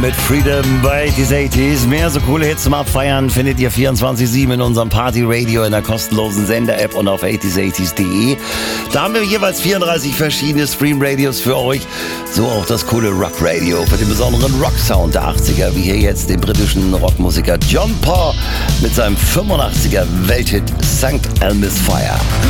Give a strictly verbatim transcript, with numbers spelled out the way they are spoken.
mit Freedom bei achtzig achtziger. Mehr so coole Hits zum Abfeiern findet ihr vierundzwanzig sieben in unserem Party-Radio in der kostenlosen Sender-App und auf achtzig achtzig punkt de. Da haben wir jeweils vierunddreißig verschiedene Stream-Radios für euch. So auch das coole Rock-Radio für den besonderen Rock-Sound der achtziger, wie hier jetzt den britischen Rockmusiker John Paul mit seinem fünfundachtziger Welthit Sankt Elmo's Fire.